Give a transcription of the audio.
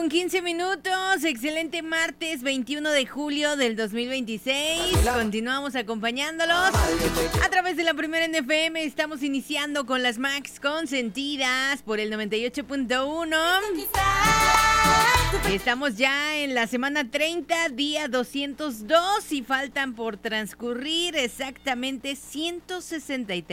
8:15. Excelente martes 21 de julio del 2026. Continuamos acompañándolos a través de la primera NFM. Estamos iniciando con las Max Consentidas por el 98.1. Estamos ya en la semana 30, día 202, y faltan por transcurrir exactamente 163